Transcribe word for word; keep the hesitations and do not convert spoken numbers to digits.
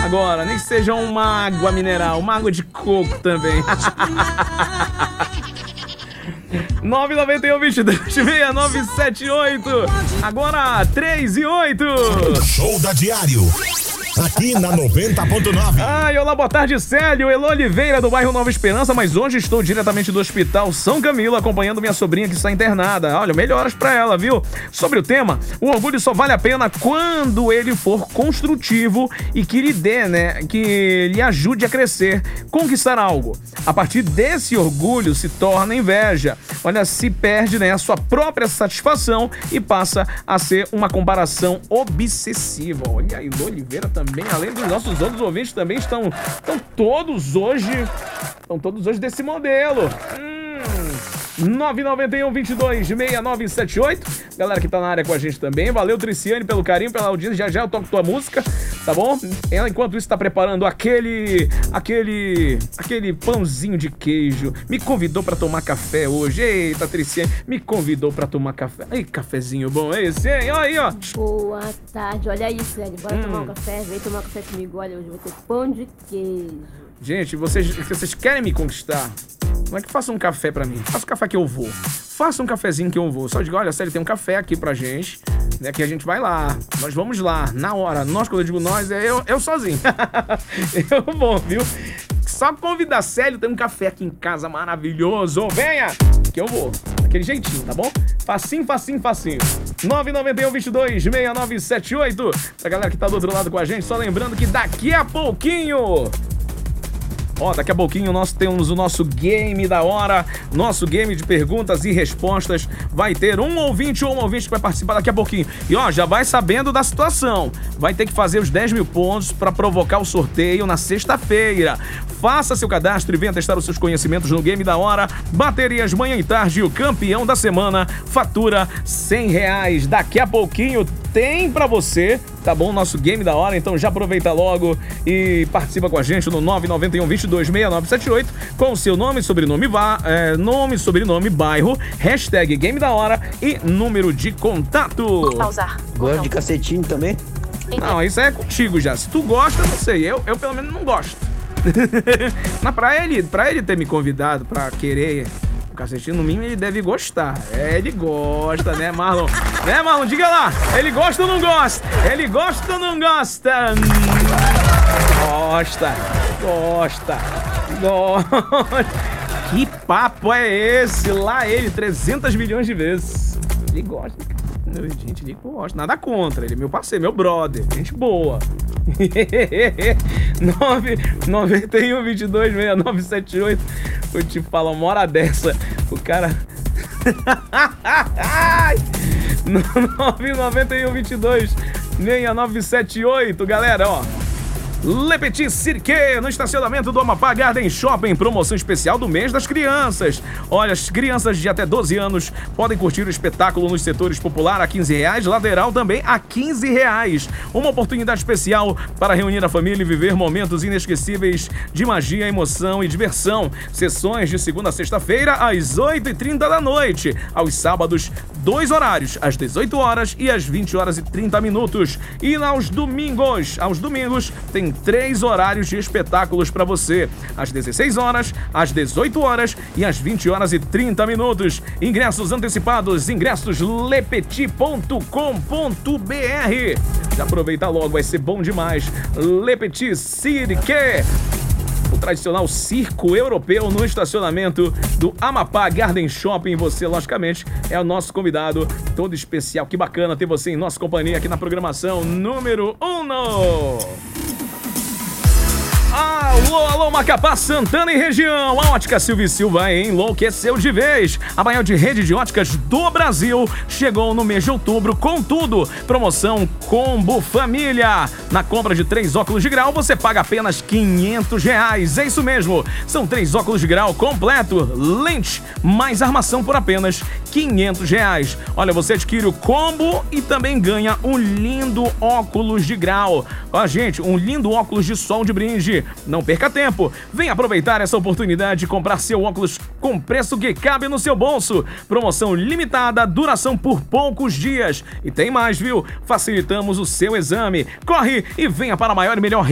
agora, nem que seja uma água mineral, uma água de coco também. nove nove um, dois dois, seis nove sete oito. Agora três e oito. Show da Diário. Aqui na noventa ponto nove. Ai, olá, boa tarde, Célio. Elo Oliveira, do bairro Nova Esperança, mas hoje estou diretamente do Hospital São Camilo, acompanhando minha sobrinha que está internada. Olha, melhoras pra ela, viu? Sobre o tema, o orgulho só vale a pena quando ele for construtivo e que lhe dê, né, que lhe ajude a crescer, conquistar algo. A partir desse orgulho se torna inveja. Olha, se perde, né, a sua própria satisfação e passa a ser uma comparação obsessiva. Olha aí, Elo Oliveira também. Também, além dos nossos outros ouvintes, também estão, estão todos hoje, estão todos hoje desse modelo. Hum, nove nove um, dois dois, seis nove sete oito. Galera que tá na área com a gente também. Valeu, Triciane, pelo carinho, pela audiência. Já já eu toco tua música, tá bom? Ela, enquanto isso, tá preparando aquele, aquele, aquele pãozinho de queijo. Me convidou pra tomar café hoje. Eita, Triciane, me convidou pra tomar café. Ei, cafezinho bom esse, hein? Olha aí, ó. Boa tarde, olha isso, Célio. Bora hum. tomar um café, vem tomar café comigo. Olha, hoje vai ter pão de queijo. Gente, vocês, vocês querem me conquistar? Como é que faça um café pra mim? Faça o café que eu vou. Faça um cafezinho que eu vou. Só diga, olha, Célio, tem um café aqui pra gente, né? Que a gente vai lá. Nós vamos lá, na hora. Nós, quando eu digo nós, é eu, eu sozinho. Eu vou, viu? Só convidar Célio, tem um café aqui em casa maravilhoso. Venha, que eu vou. Daquele jeitinho, tá bom? Facinho, facinho, facinho. nove nove um, dois dois, seis nove sete oito. Pra galera que tá do outro lado com a gente, só lembrando que daqui a pouquinho... Ó, daqui a pouquinho nós temos o nosso game da hora, nosso game de perguntas e respostas. Vai ter um ouvinte ou um ouvinte que vai participar daqui a pouquinho. E ó, já vai sabendo da situação. Vai ter que fazer os dez mil pontos para provocar o sorteio na sexta-feira. Faça seu cadastro e venha testar os seus conhecimentos no game da hora. Baterias manhã e tarde, o campeão da semana fatura cem reais. Daqui a pouquinho tem pra você, tá bom? Nosso game da hora, então já aproveita logo e participa com a gente no nove nove um, dois dois, seis nove sete oito com o seu nome, sobrenome, vá, é, nome, sobrenome, bairro, hashtag game da hora e número de contato. Pausar. Gosta de cacetinho também? Não, isso é contigo já. Se tu gosta, não sei. Eu, eu pelo menos não gosto. Mas pra ele, pra ele ter me convidado pra querer o cacetinho, no mínimo ele deve gostar. É, ele gosta, né, Marlon? Né, Marlon? Diga lá. Ele gosta ou não gosta? Ele gosta ou não gosta? Gosta. Gosta. Gosta. Que papo é esse? Lá ele, trezentos milhões de vezes. Ele gosta. Gente, ele gosta. Nada contra. Ele é meu parceiro, meu brother. Gente boa. nove nove um, dois dois, seis nove sete oito. Eu te falo, uma hora dessa, o cara... nove nove um, dois dois, seis nove sete oito, galera, ó. Le Petit Cirque, no estacionamento do Amapá Garden Shopping, promoção especial do mês das crianças. Olha, as crianças de até doze anos podem curtir o espetáculo nos setores popular a quinze reais, lateral também a quinze reais. Uma oportunidade especial para reunir a família e viver momentos inesquecíveis de magia, emoção e diversão. Sessões de segunda a sexta-feira às oito e trinta da noite. Aos sábados, dois horários, às dezoito horas e às vinte horas e trinta minutos. E aos domingos, aos domingos tem três horários de espetáculos para você, às dezesseis horas, às dezoito horas e às vinte horas e trinta minutos. Ingressos antecipados, ingressos lepeti ponto com ponto br. Já aproveita logo, vai ser bom demais. Le Petit Cirque, o tradicional circo europeu no estacionamento do Amapá Garden Shopping. Você, logicamente, é o nosso convidado todo especial. Que bacana ter você em nossa companhia aqui na programação número um. Alô, alô, Macapá, Santana e região. A Ótica Silva e Silva enlouqueceu de vez. A maior de rede de óticas do Brasil chegou no mês de outubro com tudo. Promoção Combo Família. Na compra de três óculos de grau, você paga apenas quinhentos reais. É isso mesmo. São três óculos de grau completo, lente, mais armação por apenas quinhentos reais. Olha, você adquire o combo e também ganha um lindo óculos de grau. Ó, gente, um lindo óculos de sol de brinde. Não perca tempo. Venha aproveitar essa oportunidade de comprar seu óculos com preço que cabe no seu bolso. Promoção limitada, duração por poucos dias. E tem mais, viu? Facilitamos o seu exame. Corre e venha para a maior e melhor